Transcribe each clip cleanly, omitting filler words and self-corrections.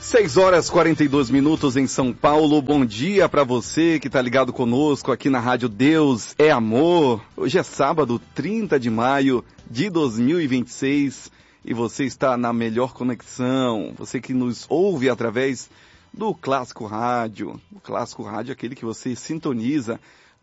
6h42 em São Paulo. Bom dia para você que está ligado conosco aqui na Rádio Deus é Amor. Hoje é sábado, 30 de maio de 2026 e você está na melhor conexão. Você que nos ouve através do Clássico Rádio. O Clássico Rádio é aquele que você sintoniza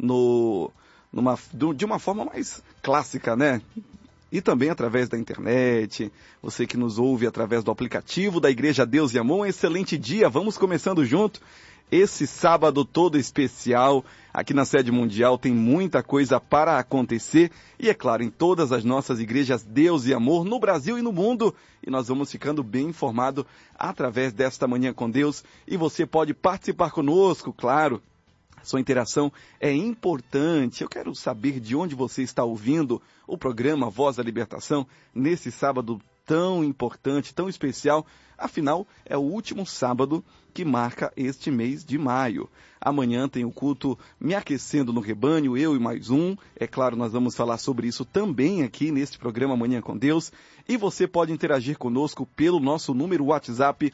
de uma forma mais clássica, né? E também através da internet, você que nos ouve através do aplicativo da Igreja Deus e Amor, um excelente dia, vamos começando junto. Esse sábado todo especial, aqui na Sede Mundial, tem muita coisa para acontecer. E é claro, em todas as nossas igrejas Deus e Amor, no Brasil e no mundo. E nós vamos ficando bem informados através desta Manhã com Deus. E você pode participar conosco, claro. Sua interação é importante. Eu quero saber de onde você está ouvindo o programa Voz da Libertação nesse sábado tão importante, tão especial. Afinal, é o último sábado que marca este mês de maio. Amanhã tem o culto Me Aquecendo no Rebanho, eu e mais um. É claro, nós vamos falar sobre isso também aqui neste programa Manhã com Deus. E você pode interagir conosco pelo nosso número WhatsApp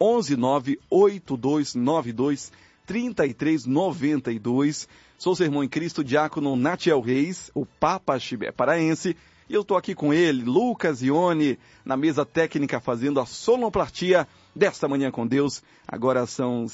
11982923392. Sou seu irmão em Cristo, diácono Natiel Reis, o Papa Chibé paraense, e eu estou aqui com ele, Lucas Ione, na mesa técnica fazendo a sonoplastia desta Manhã com Deus. Agora são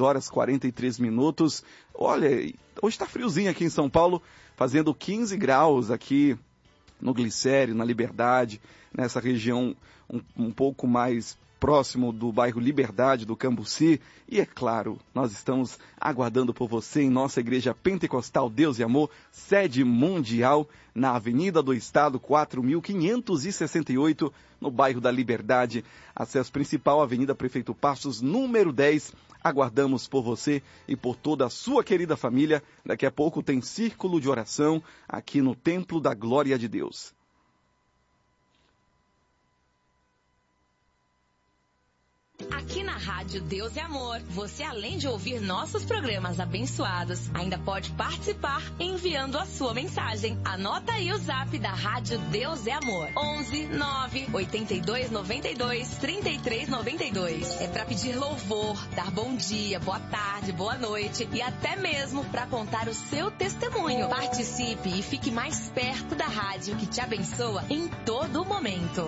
6h43. Olha, hoje está friozinho aqui em São Paulo, fazendo 15 graus aqui no Glicério, na Liberdade, nessa região um pouco mais próximo do bairro Liberdade, do Cambuci. E é claro, nós estamos aguardando por você em nossa Igreja Pentecostal Deus e Amor, Sede Mundial, na Avenida do Estado, 4568, no bairro da Liberdade, acesso principal, Avenida Prefeito Passos, número 10. Aguardamos por você e por toda a sua querida família. Daqui a pouco tem círculo de oração aqui no Templo da Glória de Deus. Aqui na Rádio Deus é Amor, você além de ouvir nossos programas abençoados, ainda pode participar enviando a sua mensagem. Anota aí o zap da Rádio Deus é Amor, 11 9 82 92 33 92. É para pedir louvor, dar bom dia, boa tarde, boa noite e até mesmo para contar o seu testemunho. Participe e fique mais perto da rádio que te abençoa em todo momento.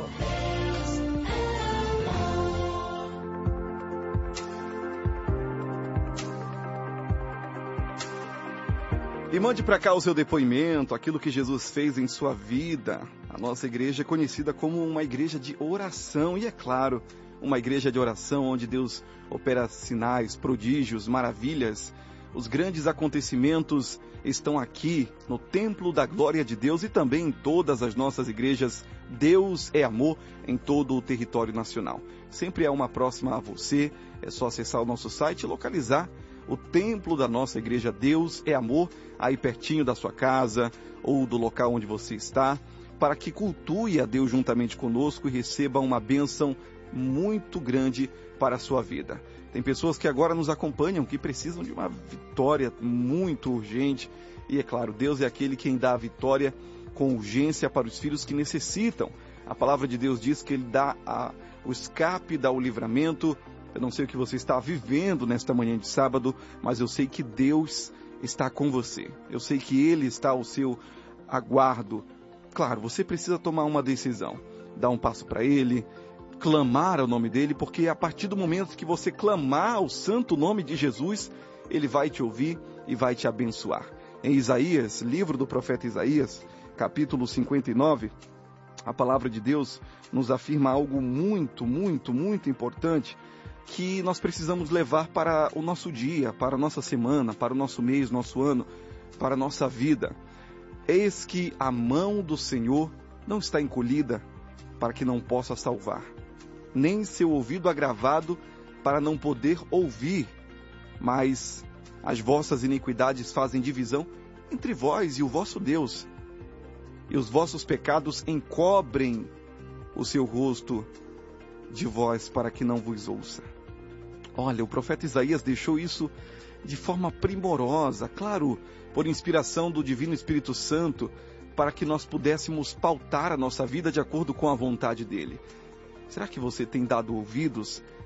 E mande para cá o seu depoimento, aquilo que Jesus fez em sua vida. A nossa igreja é conhecida como uma igreja de oração. E é claro, uma igreja de oração onde Deus opera sinais, prodígios, maravilhas. Os grandes acontecimentos estão aqui no Templo da Glória de Deus e também em todas as nossas igrejas. Deus é Amor em todo o território nacional. Sempre é uma próxima a você. É só acessar o nosso site e localizar o templo da nossa igreja Deus é Amor, aí pertinho da sua casa ou do local onde você está, para que cultue a Deus juntamente conosco e receba uma bênção muito grande para a sua vida. Tem pessoas que agora nos acompanham, que precisam de uma vitória muito urgente. E é claro, Deus é aquele quem dá a vitória com urgência para os filhos que necessitam. A palavra de Deus diz que Ele dá o escape, dá o livramento. Eu não sei o que você está vivendo nesta manhã de sábado, mas eu sei que Deus está com você. Eu sei que Ele está ao seu aguardo. Claro, você precisa tomar uma decisão, dar um passo para Ele, clamar ao nome dEle, porque a partir do momento que você clamar o santo nome de Jesus, Ele vai te ouvir e vai te abençoar. Em Isaías, livro do profeta Isaías, capítulo 59, a palavra de Deus nos afirma algo muito, muito, muito importante, que nós precisamos levar para o nosso dia, para a nossa semana, para o nosso mês, nosso ano, para a nossa vida. Eis que a mão do Senhor não está encolhida para que não possa salvar, nem seu ouvido agravado para não poder ouvir, mas as vossas iniquidades fazem divisão entre vós e o vosso Deus, e os vossos pecados encobrem o seu rosto de vós para que não vos ouça. Olha, o profeta Isaías deixou isso de forma primorosa, claro, por inspiração do Divino Espírito Santo, para que nós pudéssemos pautar a nossa vida de acordo com a vontade dele. Será que você tem dado ouvidos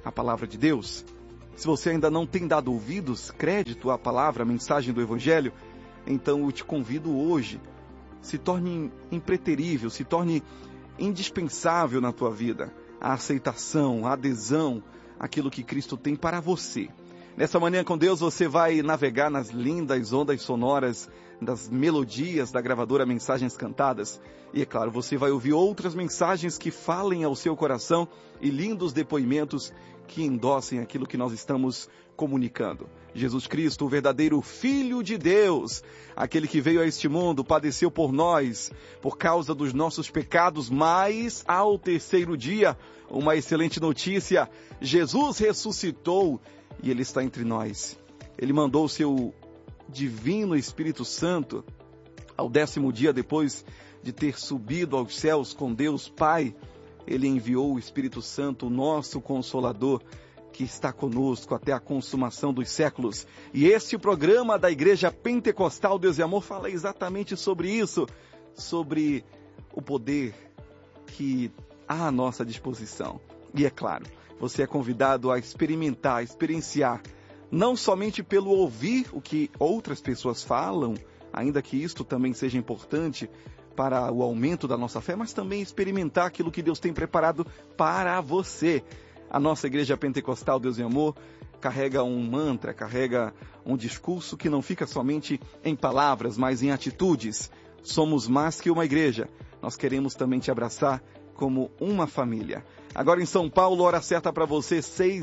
a palavra de Deus? Se você ainda não tem dado ouvidos, crédito à palavra, à mensagem do Evangelho, então eu te convido hoje, se torne impreterível, se torne indispensável na tua vida a aceitação, a adesão àquilo que Cristo tem para você. Nessa manhã com Deus você vai navegar nas lindas ondas sonoras das melodias da gravadora Mensagens Cantadas. E é claro, você vai ouvir outras mensagens que falem ao seu coração e lindos depoimentos que endossem aquilo que nós estamos comunicando. Jesus Cristo, o verdadeiro Filho de Deus, aquele que veio a este mundo, padeceu por nós, por causa dos nossos pecados, mas ao terceiro dia, uma excelente notícia, Jesus ressuscitou e Ele está entre nós. Ele mandou o seu divino Espírito Santo ao 10º dia depois de ter subido aos céus com Deus Pai. Ele enviou o Espírito Santo, o nosso Consolador, que está conosco até a consumação dos séculos. E este programa da Igreja Pentecostal Deus e Amor fala exatamente sobre isso, sobre o poder que há à nossa disposição. E é claro, você é convidado a experimentar, a experienciar, não somente pelo ouvir o que outras pessoas falam, ainda que isto também seja importante para o aumento da nossa fé, mas também experimentar aquilo que Deus tem preparado para você. A nossa Igreja Pentecostal Deus e Amor carrega um mantra, carrega um discurso que não fica somente em palavras, mas em atitudes. Somos mais que uma igreja. Nós queremos também te abraçar como uma família. Agora em São Paulo, hora certa para você,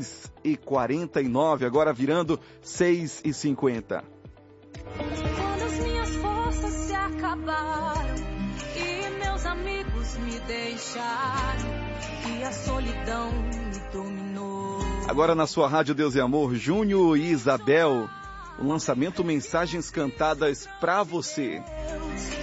6h49, agora virando 6h50. Quando as minhas forças se acabaram e meus amigos me deixaram e a solidão me dominou. Agora na sua rádio Deus e Amor, Júnior e Isabel, o lançamento Mensagens Cantadas para você.